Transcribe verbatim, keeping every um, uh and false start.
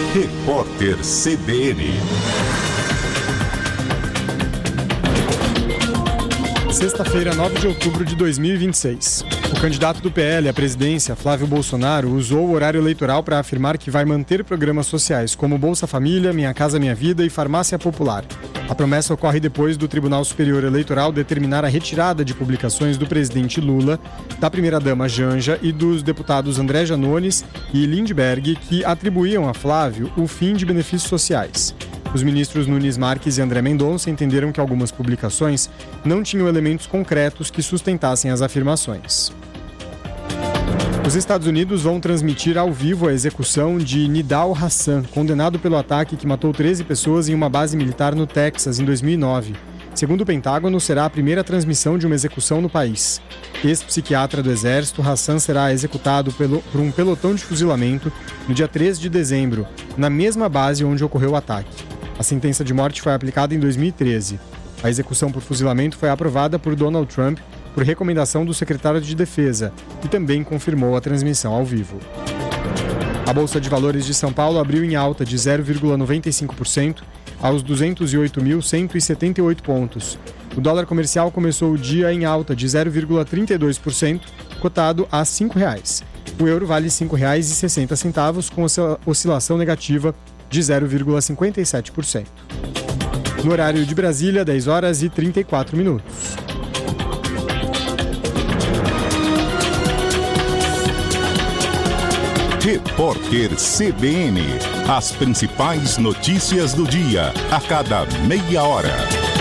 Repórter C B N. Sexta-feira, nove de outubro de dois mil e vinte e seis. O candidato do P L à presidência, Flávio Bolsonaro, usou o horário eleitoral para afirmar que vai manter programas sociais como Bolsa Família, Minha Casa Minha Vida e Farmácia Popular. A promessa ocorre depois do Tribunal Superior Eleitoral determinar a retirada de publicações do presidente Lula, da primeira-dama Janja e dos deputados André Janones e Lindbergh, que atribuíam a Flávio o fim de benefícios sociais. Os ministros Nunes Marques e André Mendonça entenderam que algumas publicações não tinham elementos concretos que sustentassem as afirmações. Os Estados Unidos vão transmitir ao vivo a execução de Nidal Hasan, condenado pelo ataque que matou treze pessoas em uma base militar no Texas em dois mil e nove. Segundo o Pentágono, será a primeira transmissão de uma execução no país. Ex-psiquiatra do Exército, Hasan será executado pelo, por um pelotão de fuzilamento no dia três de dezembro, na mesma base onde ocorreu o ataque. A sentença de morte foi aplicada em dois mil e treze. A execução por fuzilamento foi aprovada por Donald Trump por recomendação do secretário de Defesa, que também confirmou a transmissão ao vivo. A Bolsa de Valores de São Paulo abriu em alta de zero vírgula noventa e cinco por cento aos duzentos e oito mil cento e setenta e oito pontos. O dólar comercial começou o dia em alta de zero vírgula trinta e dois por cento, cotado a cinco reais. O euro vale cinco reais e sessenta centavos, com oscilação negativa de zero vírgula cinquenta e sete por cento. No horário de Brasília, dez horas e trinta e quatro minutos. Repórter C B N. As principais notícias do dia, a cada meia hora.